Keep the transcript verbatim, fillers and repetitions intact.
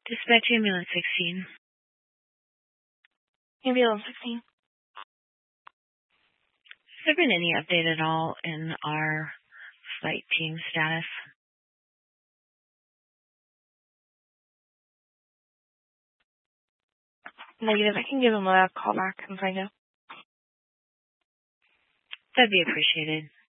Dispatch ambulance sixteen. Ambulance sixteen. Has there been any update at all in our flight team status? Negative. I can give him a call back and find out. That'd be appreciated.